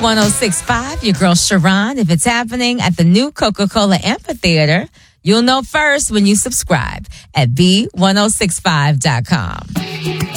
B1065, your girl Sharon. If it's happening at the new Coca-Cola Amphitheater, you'll know first when you subscribe at B1065.com.